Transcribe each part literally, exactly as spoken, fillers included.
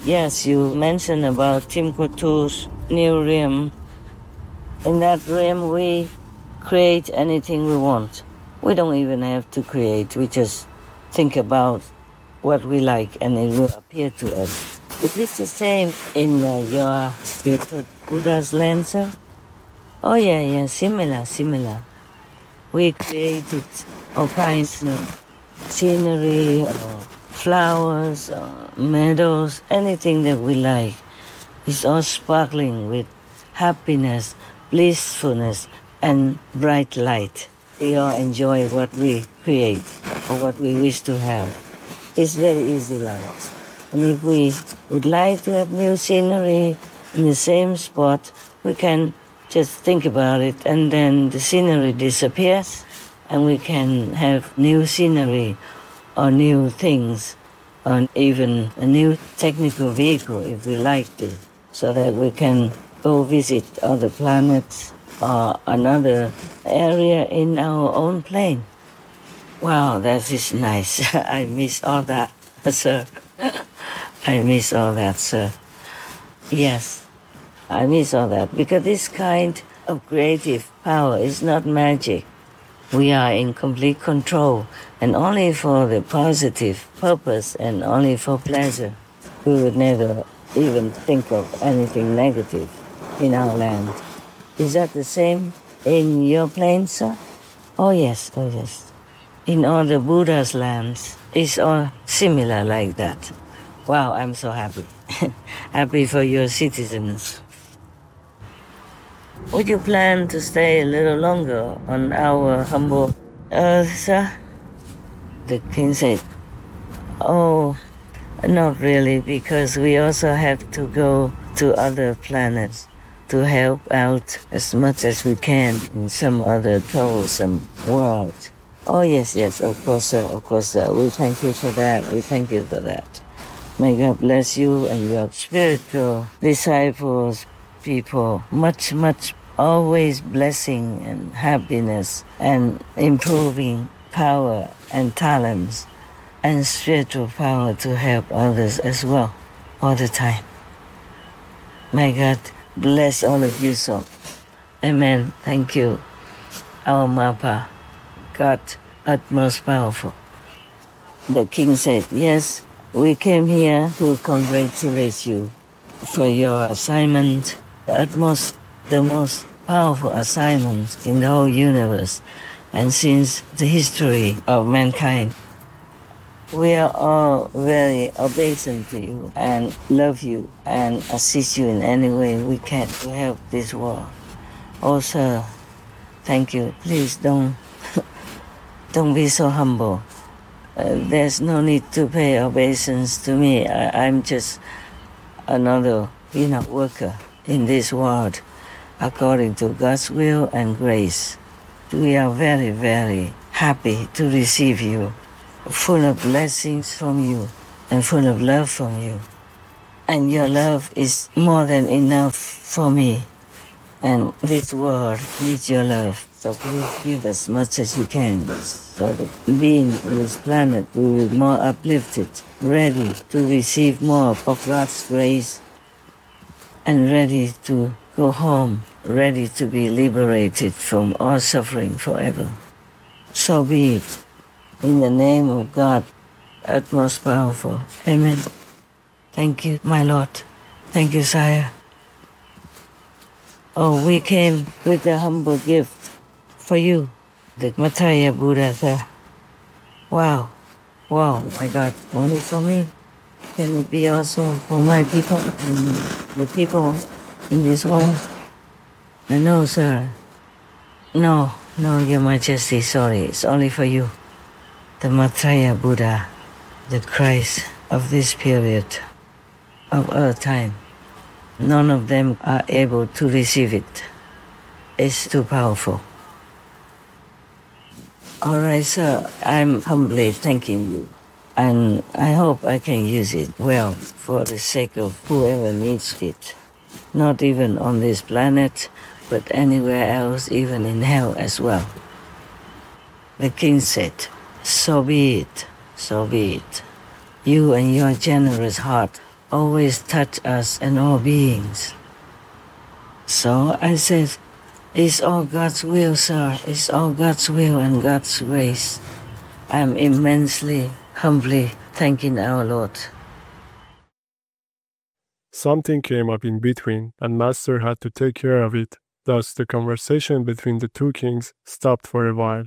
Yes, you mentioned about Timbuktu's new realm. In that realm, we create anything we want. We don't even have to create. We just think about what we like and it will appear to us. Is this the same in uh, your spiritual Buddha's land, sir? Oh, yeah, yeah, similar, similar. We created all kinds of scenery, or flowers, or meadows, anything that we like. It's all sparkling with happiness, blissfulness, and bright light. We all enjoy what we create or what we wish to have. It's very easy life. And if we would like to have new scenery in the same spot, we can just think about it and then the scenery disappears and we can have new scenery or new things or even a new technical vehicle if we like to, so that we can go visit other planets or another area in our own plane. Wow, that is nice. I miss all that, sir. I miss all that, sir. Yes, I miss all that because this kind of creative power is not magic. We are in complete control and only for the positive purpose and only for pleasure. We would never even think of anything negative in our land. Is that the same in your plane, sir? Oh, yes, oh, yes. In all the Buddha's lands, it's all similar like that. Wow, I'm so happy. Happy for your citizens. Would you plan to stay a little longer on our humble earth, sir? The king said, oh, not really, because we also have to go to other planets to help out as much as we can in some other troublesome world. Oh, yes, yes, of course, sir, of course, sir. We thank you for that. We thank you for that. May God bless you and your spiritual disciples, people. Much, much, always blessing and happiness and improving power and talents and spiritual power to help others as well all the time. May God bless all of you so. Amen. Thank you. Our Mapa, God, utmost powerful. The king said, yes, we came here to congratulate you for your assignment, the utmost, the most powerful assignment in the whole universe and since the history of mankind. We are all very obeisant to you and love you and assist you in any way we can to help this world. Oh, sir, thank you. Please don't, don't be so humble. Uh, there's no need to pay obeisance to me. I, I'm just another, you know, worker in this world according to God's will and grace. We are very, very happy to receive you, full of blessings from you and full of love from you. And your love is more than enough for me. And this world needs your love. So please give as much as you can. So that being on this planet, we will be more uplifted, ready to receive more of God's grace, and ready to go home, ready to be liberated from all suffering forever. So be it. In the name of God, utmost powerful. Amen. Thank you, my Lord. Thank you, Sire. Oh, we came with a humble gift for you, the Maitreya Buddha, sir. Wow. Wow, my God. Only for me. Can it be also for my people and the people in this world? No, sir. No, no, Your Majesty, sorry. It's only for you. The Maitreya Buddha, the Christ of this period of our time. None of them are able to receive it. It's too powerful. All right, sir. I'm humbly thanking you. And I hope I can use it well for the sake of whoever needs it. Not even on this planet, but anywhere else, even in hell as well. The king said, so be it, so be it. You and your generous heart always touch us and all beings. So I said, it's all God's will, sir. It's all God's will and God's grace. I'm immensely, humbly thanking our Lord. Something came up in between, and Master had to take care of it. Thus, the conversation between the two kings stopped for a while.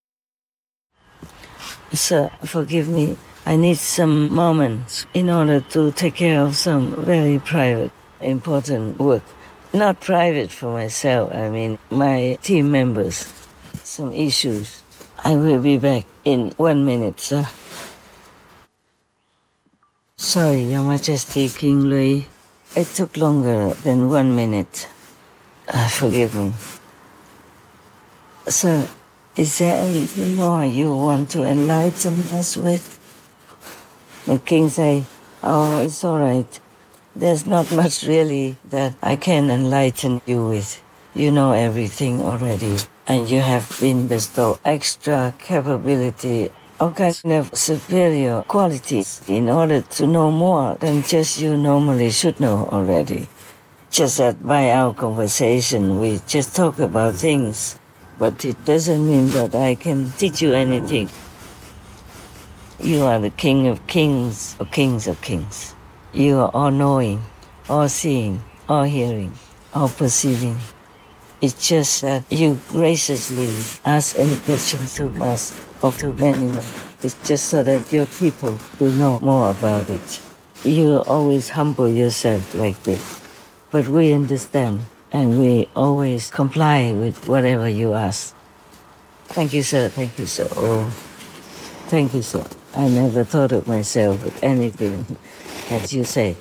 Sir, forgive me. I need some moments in order to take care of some very private, important work. Not private for myself, I mean my team members. Some issues. I will be back in one minute, sir. Sorry, Your Majesty, King Louis. It took longer than one minute. Uh, forgive me. Sir, is there anything more you want to enlighten us with? The king say, oh, it's all right. There's not much really that I can enlighten you with. You know everything already, and you have been bestowed extra capability, all kinds of superior qualities in order to know more than just you normally should know already. Just that by our conversation, we just talk about things, but it doesn't mean that I can teach you anything. You are the king of kings, or kings of kings. You are all-knowing, all-seeing, all-hearing, all-perceiving. It's just that you graciously ask any question to us or to anyone. It's just so that your people will know more about it. You always humble yourself like this. But we understand, and we always comply with whatever you ask. Thank you, sir. Thank you, sir. Oh, thank you, sir. I never thought of myself with anything that you said.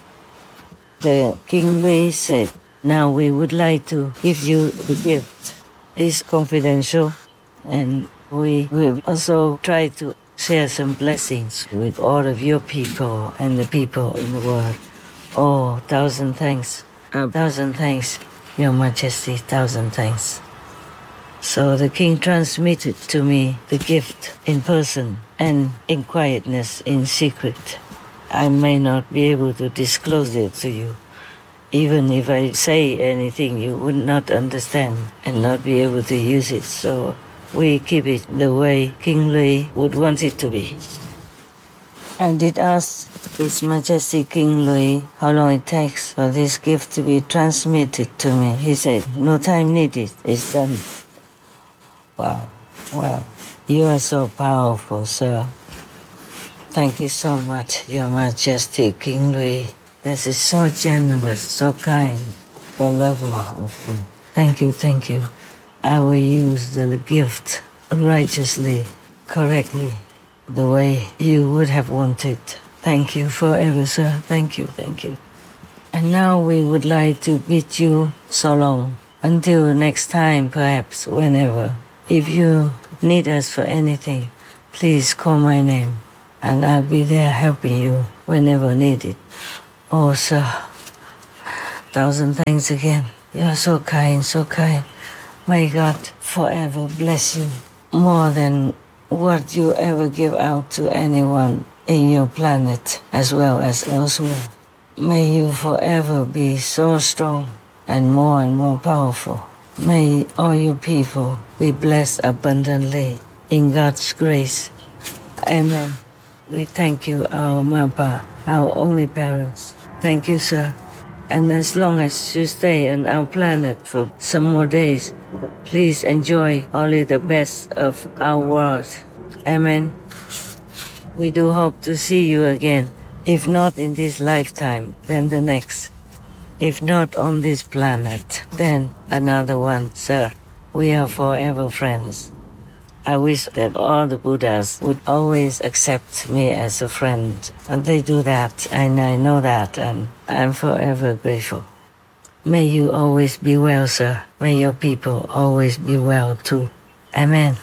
The King Louis said, now we would like to give you the gift. It's confidential, and we will also try to share some blessings with all of your people and the people in the world. Oh, thousand thanks. A thousand thanks, Your Majesty, thousand thanks. So the king transmitted to me the gift in person and in quietness, in secret. I may not be able to disclose it to you. Even if I say anything, you would not understand and not be able to use it. So we keep it the way King Louis would want it to be. I did ask His Majesty King Louis how long it takes for this gift to be transmitted to me. He said, no time needed, it's done. Wow, wow, you are so powerful, sir. Thank you so much, Your Majesty King Louis. This is so generous, so kind, so lovely of you. Thank you, thank you. I will use the gift righteously, correctly, the way you would have wanted. Thank you forever, sir. Thank you, thank you. And now we would like to bid you so long. Until next time, perhaps, whenever. If you need us for anything, please call my name, and I'll be there helping you whenever needed. Oh, sir, thousand thanks again. You're so kind, so kind. May God forever bless you more than what you ever give out to anyone in your planet as well as elsewhere. May you forever be so strong and more and more powerful. May all your people be blessed abundantly in God's grace. Amen. We thank you, our Mapa, our only parents. Thank you, sir. And as long as you stay on our planet for some more days, please enjoy only the best of our world. Amen. We do hope to see you again. If not in this lifetime, then the next. If not on this planet, then another one, sir. We are forever friends. I wish that all the Buddhas would always accept me as a friend. And they do that, and I know that, and I'm forever grateful. May you always be well, sir. May your people always be well, too. Amen.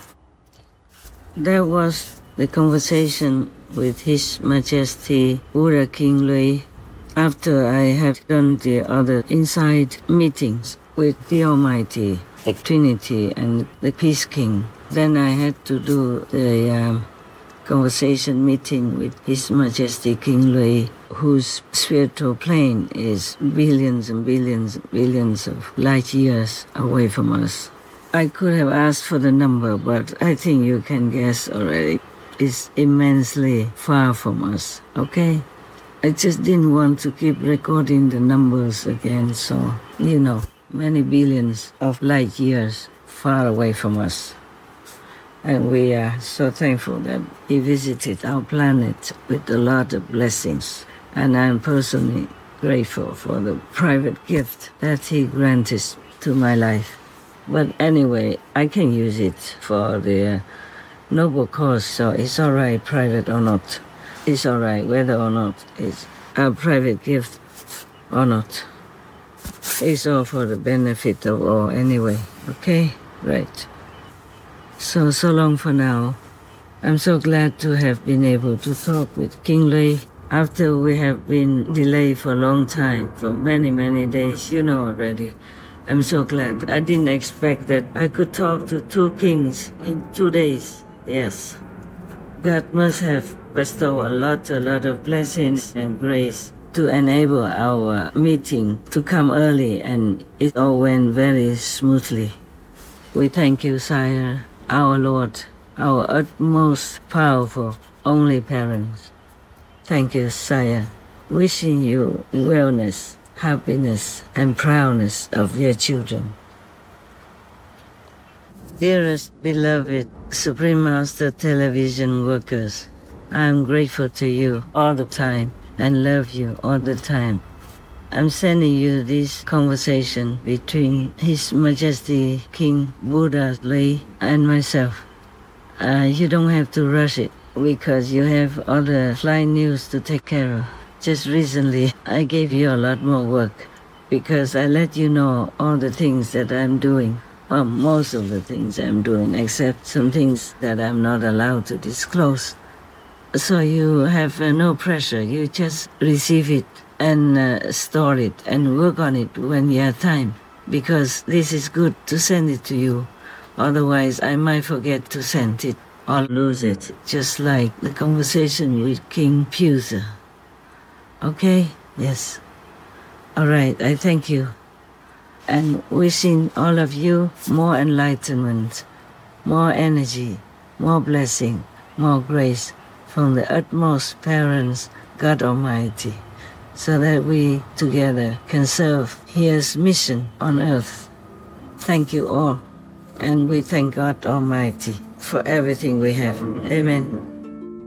That was the conversation with His Majesty Buddha King Louis after I had done the other inside meetings with the Almighty, the Trinity, and the Peace King. Then I had to do the um, conversation meeting with His Majesty King Lui, whose spiritual plane is billions and billions and billions of light years away from us. I could have asked for the number, but I think you can guess already. It's immensely far from us, okay? I just didn't want to keep recording the numbers again, so, you know, many billions of light years far away from us. And we are so thankful that He visited our planet with a lot of blessings. And I'm personally grateful for the private gift that He granted to my life. But anyway, I can use it for the noble cause, so it's all right, private or not. It's all right, whether or not it's a private gift or not. It's all for the benefit of all anyway, okay? Right. So, so long for now. I'm so glad to have been able to talk with King Lui after we have been delayed for a long time, for many, many days, you know already. I'm so glad. I didn't expect that I could talk to two kings in two days. Yes. God must have bestowed a lot, a lot of blessings and grace to enable our meeting to come early, and it all went very smoothly. We thank you, Sire, our Lord, our utmost powerful only parents. Thank you, Sire. Wishing you wellness, happiness, and proudness of your children. Dearest beloved Supreme Master television workers, I am grateful to you all the time and love you all the time. I'm sending you this conversation between His Majesty King Buddha Lui and myself. Uh, you don't have to rush it because you have other flying news to take care of. Just recently, I gave you a lot more work because I let you know all the things that I'm doing. Well, most of the things I'm doing, except some things that I'm not allowed to disclose. So you have uh, no pressure. You just receive it and uh, store it and work on it when you have time, because this is good to send it to you. Otherwise, I might forget to send it or lose it, just like the conversation with King Pusa. Okay? Yes. All right, I thank you. And wishing all of you more enlightenment, more energy, more blessing, more grace from the utmost parents, God Almighty, so that we together can serve His mission on earth. Thank you all, and we thank God Almighty for everything we have. Amen.